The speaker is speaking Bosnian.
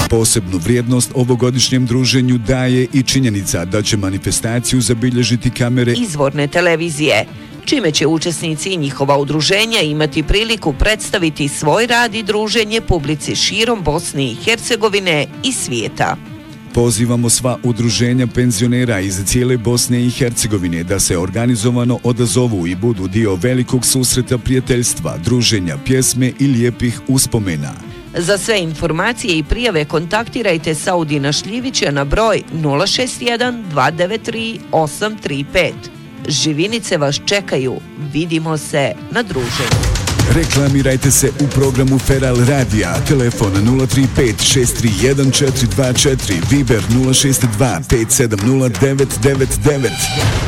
Posebnu vrijednost ovogodišnjem druženju daje i činjenica da će manifestaciju zabilježiti kamere izvorne televizije, čime će učesnici i njihova udruženja imati priliku predstaviti svoj rad i druženje publici širom Bosne i Hercegovine i svijeta. Pozivamo sva udruženja penzionera iz cijele Bosne i Hercegovine da se organizovano odazovu i budu dio velikog susreta prijateljstva, druženja, pjesme i lijepih uspomena. Za sve informacije i prijave kontaktirajte Saudina Šljivića na broj 061 293 835. Živinice vas čekaju. Vidimo se na druženju. Reklamirajte se u programu Feral Radija. Telefon 035 631 424, Viber 062 570 999.